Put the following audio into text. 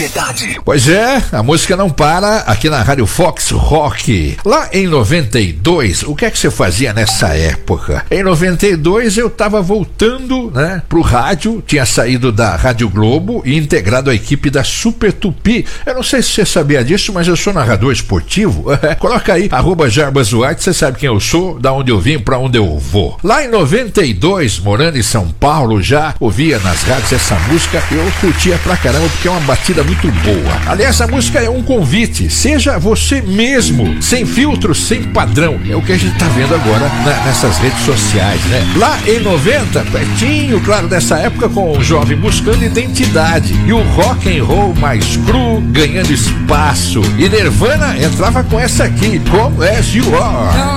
verdade. Pois é, a música não para aqui na Rádio Fox Rock. Lá em 92, o que é que você fazia nessa época? Em 92 eu tava voltando, né, pro rádio, tinha saído da Rádio Globo e integrado à equipe da Super Tupi. Eu não sei se você sabia disso, mas eu sou narrador esportivo. Coloca aí, @Jarbas Duarte, você sabe quem eu sou, da onde eu vim, pra onde eu vou. Lá em 92, morando em São Paulo, já ouvia nas rádios essa música, eu curtia pra caramba, porque é uma batida muito boa. Aliás, a música é um convite, seja você mesmo, sem filtro, sem padrão. É o que a gente tá vendo agora nessas redes sociais, né? Lá em 90, pertinho, claro, dessa época, com o jovem buscando identidade e o rock and roll mais cru ganhando espaço. E Nirvana entrava com essa aqui, Come As You Are.